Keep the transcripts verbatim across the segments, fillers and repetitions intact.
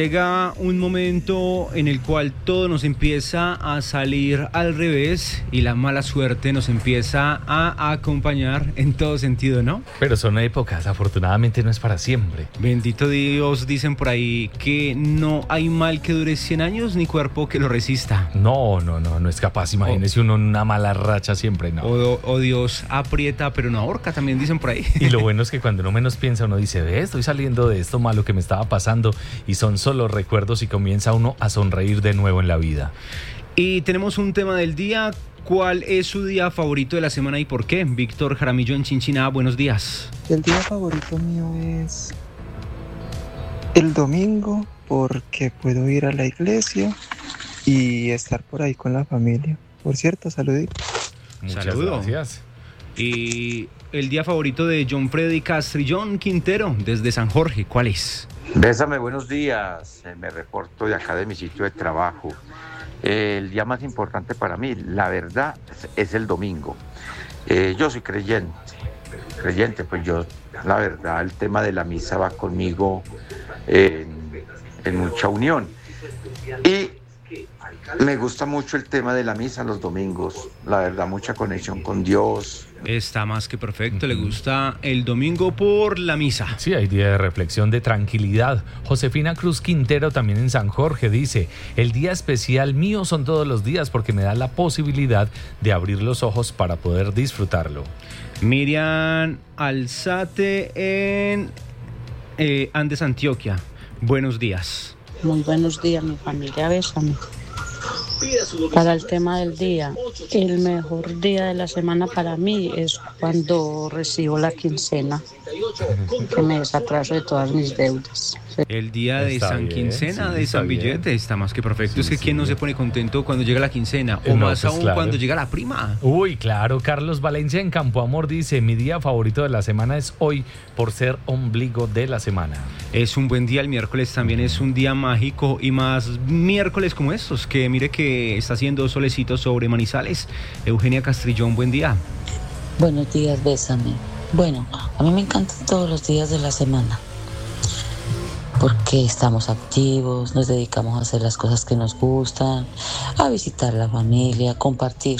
Llega un momento en el cual todo nos empieza a salir al revés y la mala suerte nos empieza a acompañar en todo sentido, ¿no? Pero son épocas, afortunadamente no es para siempre. Bendito Dios, dicen por ahí que no hay mal que dure cien años ni cuerpo que lo resista. No, no, no, no es capaz, imagínese uno en una mala racha siempre, no. O, o Dios aprieta pero no ahorca, también dicen por ahí. Y lo bueno es que cuando uno menos piensa, uno dice, ve, estoy saliendo de esto malo que me estaba pasando y son solo los recuerdos y comienza uno a sonreír de nuevo en la vida. Y tenemos un tema del día. ¿Cuál es su día favorito de la semana y por qué? Víctor Jaramillo en Chinchiná, buenos días. El día favorito mío es el domingo porque puedo ir a la iglesia y estar por ahí con la familia. Por cierto, saluditos. Muchas Saludo. gracias. Y el día favorito de John Freddy Castrillón Quintero desde San Jorge, ¿cuál es? Bésame, buenos días. Eh, me reporto de acá de mi sitio de trabajo. Eh, el día más importante para mí, la verdad, es, es el domingo. Eh, yo soy creyente, creyente, pues yo, la verdad, el tema de la misa va conmigo eh, en, en mucha unión. Y me gusta mucho el tema de la misa los domingos, la verdad, mucha conexión con Dios. Está más que perfecto, le gusta el domingo por la misa. Sí, hay día de reflexión, de tranquilidad. Josefina Cruz Quintero, también en San Jorge, dice, el día especial mío son todos los días porque me da la posibilidad de abrir los ojos para poder disfrutarlo. Miriam Alzate en eh, Andes, Antioquia, buenos días. Muy buenos días, mi familia, bésame. Para el tema del día, el mejor día de la semana para mí es cuando recibo la quincena, que me desatraso de todas mis deudas. El día de Está San bien, Quincena, sí, de está San bien. Billete, está más que perfecto. Sí, Es que sí, quién no bien. se pone contento cuando llega la quincena, o Eh, no, más pues aún claro. cuando llega la prima. Uy, claro, Carlos Valencia en Campo Amor dice, mi día favorito de la semana es hoy por ser ombligo de la semana. Es un buen día, el miércoles también es un día mágico y más miércoles como estos, que mire que está haciendo solecito sobre Manizales. Eugenia Castrillón, buen día. Buenos días, bésame. Bueno, a mí me encantan todos los días de la semana porque estamos activos, nos dedicamos a hacer las cosas que nos gustan, a visitar la familia, a compartir.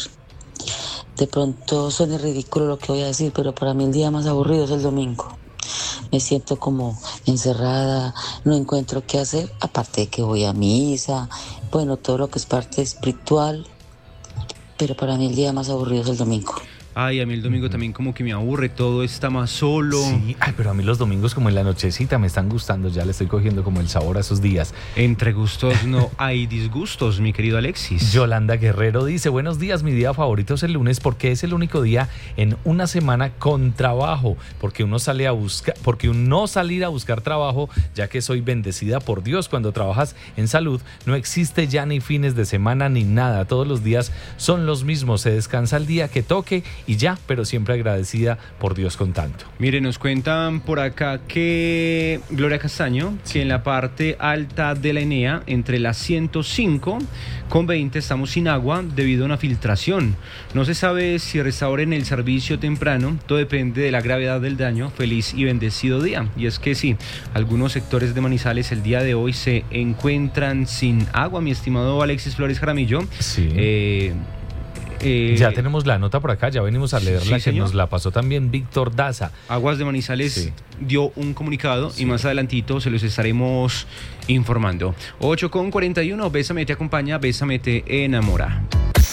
De pronto suene ridículo lo que voy a decir, pero para mí el día más aburrido es el domingo. Me siento como encerrada, no encuentro qué hacer, aparte de que voy a misa, bueno, todo lo que es parte espiritual, pero para mí el día más aburrido es el domingo. Ay, a mí el domingo también como que me aburre, todo está más solo. Sí, ay, pero a mí los domingos como en la nochecita me están gustando, ya le estoy cogiendo como el sabor a esos días. Entre gustos no hay disgustos, mi querido Alexis. Yolanda Guerrero dice, buenos días, mi día favorito es el lunes porque es el único día en una semana con trabajo, porque uno sale a buscar, porque uno salir a buscar trabajo, ya que soy bendecida por Dios. Cuando trabajas en salud no existe ya ni fines de semana ni nada, todos los días son los mismos, se descansa el día que toque y ya, pero siempre agradecida por Dios con tanto. Mire, nos cuentan por acá que Gloria Castaño, Sí. que en la parte alta de la Enea, entre las ciento cinco con veinte, estamos sin agua debido a una filtración. No se sabe si restauren el servicio temprano, todo depende de la gravedad del daño. Feliz y bendecido día. Y es que sí, algunos sectores de Manizales el día de hoy se encuentran sin agua, mi estimado Alexis Flores Jaramillo. Sí. Eh, Eh, ya tenemos la nota por acá, ya venimos a leerla, sí, que señor. nos la pasó también Víctor Daza. Aguas de Manizales Sí. dio un comunicado Sí. y más adelantito se los estaremos informando. ocho con cuarenta y uno, Bésame te acompaña, Bésame te enamora.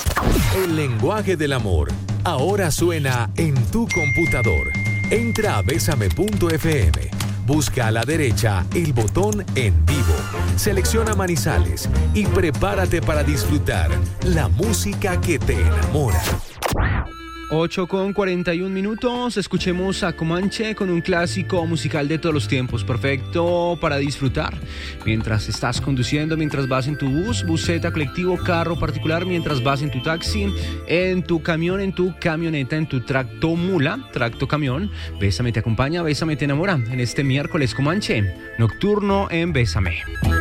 El lenguaje del amor ahora suena en tu computador. Entra a bésame punto efe eme. Busca a la derecha el botón En Vivo, selecciona Manizales y prepárate para disfrutar la música que te enamora. ocho con cuarenta y uno minutos, escuchemos a Comanche con un clásico musical de todos los tiempos, perfecto para disfrutar mientras estás conduciendo, mientras vas en tu bus, buseta, colectivo, carro particular, mientras vas en tu taxi, en tu camión, en tu camioneta, en tu tracto mula, tracto camión. Bésame te acompaña, Bésame te enamora en este miércoles Comanche nocturno en Bésame.